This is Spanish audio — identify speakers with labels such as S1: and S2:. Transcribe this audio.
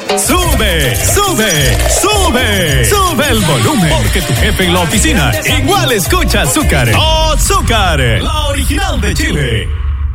S1: Sube, sube, sube, sube el volumen, porque tu jefe en la oficina igual escucha Azúcar. ¡Azúcar! La original de Chile.